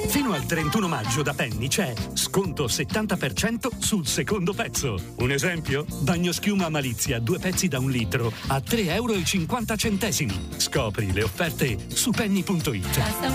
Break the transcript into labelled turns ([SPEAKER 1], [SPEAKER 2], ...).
[SPEAKER 1] Fino al 31 maggio da Penny c'è sconto 70% sul secondo pezzo. Un esempio? Bagnoschiuma Malizia, 2 pezzi da 1 litro a €3,50. Scopri le offerte su penny.it.